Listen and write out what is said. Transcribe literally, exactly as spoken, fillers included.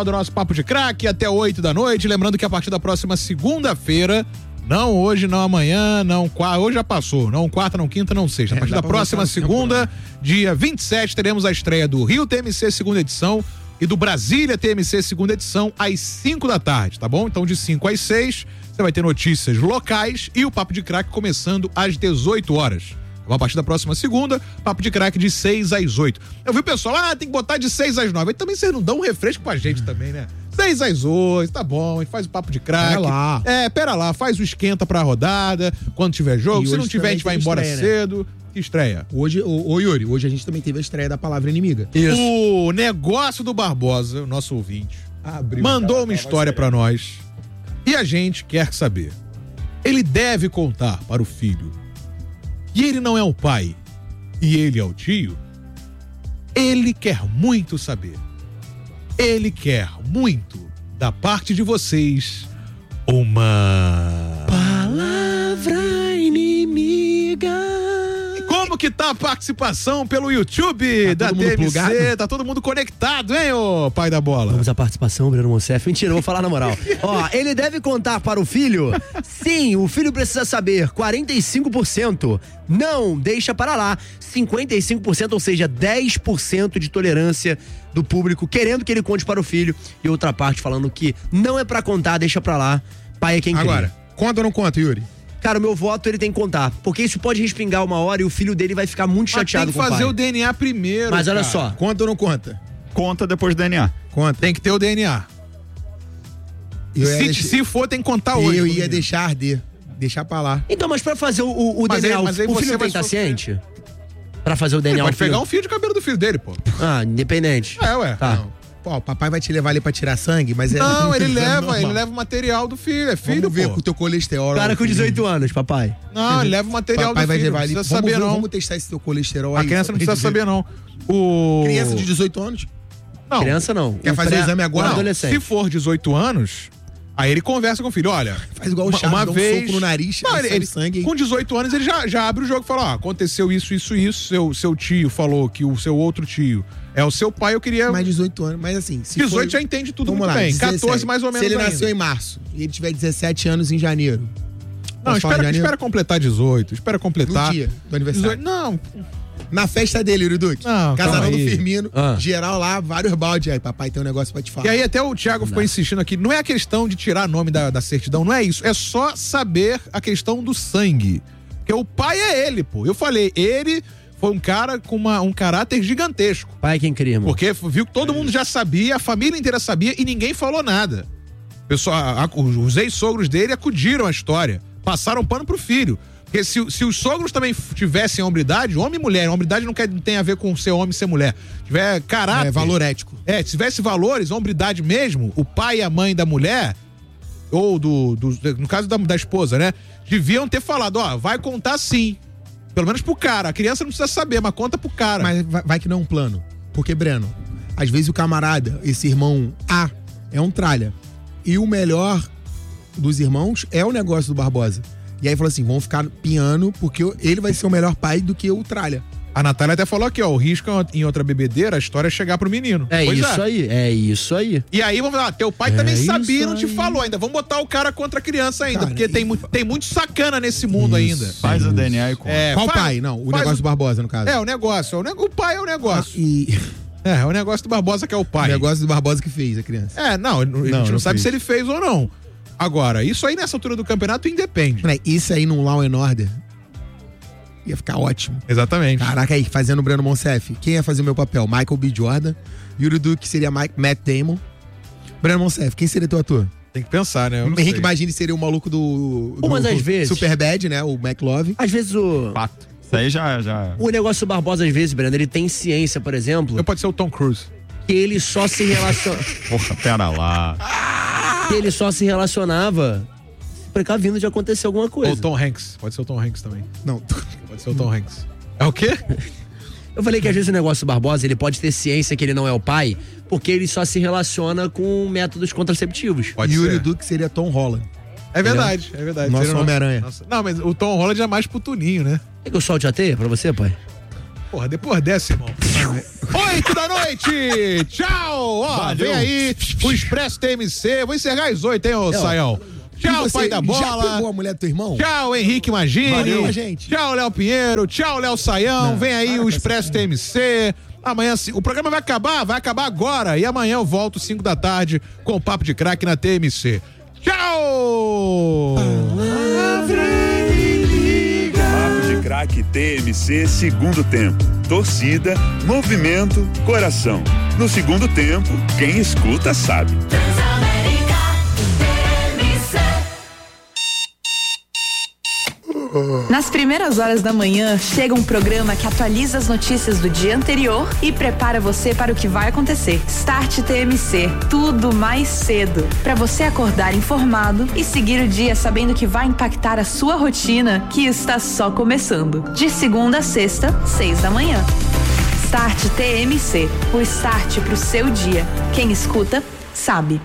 do nosso Papo de Craque até oito da noite. Lembrando que a partir da próxima segunda-feira, não hoje, não amanhã, não quarta, hoje já passou, não quarta, não quinta, não sexta. A partir é, da próxima segunda, dia vinte e sete, teremos a estreia do Rio T M C segunda edição e do Brasília T M C segunda edição às cinco da tarde, tá bom? Então de cinco às seis, você vai ter notícias locais e o Papo de Craque começando às dezoito horas. A partir da próxima segunda, Papo de Craque de seis às oito. Eu vi o pessoal, ah, tem que botar de seis às nove. Aí também vocês não dão um refresco pra gente também, né? seis às oito, tá bom, a gente faz o Papo de Craque. Pera lá. É, pera lá, faz o esquenta pra rodada, quando tiver jogo. E se não tiver, a gente vai embora estreia, cedo. Né? Que estreia? Hoje, ô, ô Yuri, hoje a gente também teve a estreia da Palavra Inimiga. Isso. O negócio do Barbosa, o nosso ouvinte, Abriu mandou uma história pra nós e a gente quer saber. Ele deve contar para o filho e ele não é o pai e ele é o tio? Ele quer muito saber. Ele quer muito, da parte de vocês, uma palavra inimiga. E como que tá a participação pelo YouTube tá da T M C? Tá todo mundo conectado, hein, ô pai da bola? Vamos à participação, Breno Monsef. Mentira, eu vou falar na moral. Ó, ele deve contar para o filho? Sim, o filho precisa saber. quarenta e cinco por cento. Não, deixa para lá. cinquenta e cinco por cento, ou seja, dez por cento de tolerância do público querendo que ele conte para o filho. E outra parte falando que não é pra contar, deixa pra lá. Pai é quem cria. Agora, conta ou não conta, Yuri? Cara, o meu voto ele tem que contar. Porque isso pode respingar uma hora e o filho dele vai ficar muito chateado com o pai. Tem que fazer o D N A primeiro. Mas olha cara. só. Conta ou não conta? Conta depois do D N A. Conta. Tem que ter o D N A. Se, deixar... se for, tem que contar hoje. Eu ia deixar arder. Deixar pra lá. Então, mas pra fazer o, o, o D N A, aí, mas aí o filho tem que estar ciente? Pra fazer o D N A. Ele pode pegar um fio de cabelo do filho dele, pô. Ah, independente. É, ué. Tá. Não. Pô, o papai vai te levar ali pra tirar sangue, mas é... Não, ele leva, normal. ele leva o material do filho, é filho, Vamos ver pô. com o teu colesterol. Cara com dezoito anos, papai. Não, ele leva o material papai do vai filho, levar não ali. precisa Vamos saber ver, não. Vamos testar esse teu colesterol A aí. criança não precisa saber não. O... Criança de dezoito anos? Não. Criança não. Quer fazer o exame agora? Não, adolescente. Se for dezoito anos... Aí ele conversa com o filho, olha... Faz igual o Chaves, uma dá um vez... soco no nariz, não, ele, ele, sangue. Com dezoito anos ele já, já abre o jogo e fala, ó, aconteceu isso, isso, isso, seu, seu tio falou que o seu outro tio é o seu pai, eu queria... Mais dezoito anos, mas assim... Se dezoito for... já entende tudo Vamos muito lá, bem, dezessete. catorze mais ou menos Se ele ainda. nasceu em março e ele tiver dezessete anos em janeiro... Não, espera, espera completar dezoito, espera completar... No dia do aniversário. dezoito, não... Na festa dele, Uriduque. Não, Casarão do Firmino, ah. geral lá, vários baldes. Aí, papai tem um negócio pra te falar. E aí até o Thiago ficou insistindo aqui, não é a questão de tirar nome da, da certidão, não é isso. É só saber a questão do sangue. Porque o pai é ele, pô. Eu falei, ele foi um cara com uma, um caráter gigantesco. Pai é quem cria, irmão. Porque viu que todo mundo já sabia, a família inteira sabia e ninguém falou nada. Pessoal, a, a, os ex-sogros dele acudiram à história. Passaram pano pro filho. Porque se, se os sogros também tivessem hombridade, homem e mulher, hombridade não, quer, não tem a ver com ser homem e ser mulher. Tiver caráter. É, valor ético. É, se tivesse valores, hombridade mesmo, o pai e a mãe da mulher, ou do. do no caso da, da esposa, né? Deviam ter falado, ó, vai contar sim. Pelo menos pro cara. A criança não precisa saber, mas conta pro cara. Mas vai, vai que não é um plano. Porque, Breno, às vezes o camarada, esse irmão A, é um tralha. E o melhor dos irmãos é o negócio do Barbosa. E aí falou assim, vamos ficar piano, porque ele vai ser o melhor pai do que o tralha. A Natália até falou aqui, ó, o risco em outra bebedeira, a história é chegar pro menino. É pois isso é. aí, é isso aí. E aí, vamos lá, teu pai É também sabia e não isso te aí. falou ainda. Vamos botar o cara contra a criança ainda, Cara, porque tem, mu- tem muito sacana nesse mundo Isso. ainda. Faz o D N A e conta. É, Qual faz- pai? Não, o faz negócio do Barbosa, no caso. É, o negócio. O, ne- o pai é o negócio. Ah, e É, é o negócio do Barbosa que é o o pai. negócio do Barbosa que fez a criança. É, não, a gente não, não sabe fez. se ele fez ou não. Agora, isso aí nessa altura do campeonato independe. Moleque, isso aí num Law and Order ia ficar ótimo. Exatamente. Caraca, aí, fazendo o Breno Monsef. Quem ia fazer o meu papel? Michael B. Jordan. Yuri Duque seria Mike, Matt Damon. Breno Monsef, quem seria teu ator? Tem que pensar, né? Eu não Henrique sei. Magini seria o maluco do, do Umas às vezes. Superbad, né? O McLovin. Às vezes o... Fato. Isso aí já, já... O negócio do Barbosa, às vezes, Breno, ele tem ciência, por exemplo, Eu pode ser o Tom Cruise. que ele só se relaciona... Porra, pera lá. que ele só se relacionava precavindo de acontecer alguma coisa. Ou Tom Hanks. Pode ser o Tom Hanks também. Não. Pode ser o Tom Hanks. É o quê? Eu falei que às vezes o negócio do Barbosa, ele pode ter ciência que ele não é o pai, porque ele só se relaciona com métodos contraceptivos. Pode Yuri ser. Duque seria Tom Holland. É verdade, é verdade. Nosso Seria o Homem-Aranha. nosso- Não, mas o Tom Holland é mais pro Tuninho, né? Quer que eu solte a teia pra você, pai? Porra, depois dessa, irmão. Oito da noite! Tchau! Ó, Valeu. vem aí o Expresso T M C. Vou encerrar às oito, hein, ô Saião? Tchau, E você pai da Já bola. pegou a mulher do teu irmão? Tchau, Henrique Magini. Valeu, gente. Tchau, Léo Pinheiro. Tchau, Léo Saião. Não, Vem aí para o com Expresso essa T M C. Amanhã, sim, o programa vai acabar, vai acabar agora. E amanhã eu volto cinco da tarde com o Papo de Craque na T M C. Tchau! Papo de Craque T M C, segundo tempo. Torcida, movimento, coração. No segundo tempo, quem escuta sabe. Nas primeiras horas da manhã, chega um programa que atualiza as notícias do dia anterior e prepara você para o que vai acontecer. Start T M C, tudo mais cedo. Para você acordar informado e seguir o dia sabendo que vai impactar a sua rotina, que está só começando. De segunda a sexta, seis da manhã. Start T M C, o start pro seu dia. Quem escuta, sabe.